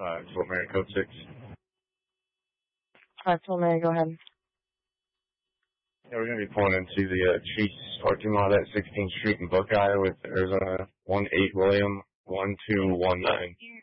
Fort Mary Code 6. Fort Mary, go ahead. Yeah, we're going to be pulling into the Chase parking lot at 16th Street in Buckeye with Arizona 18 William 1219.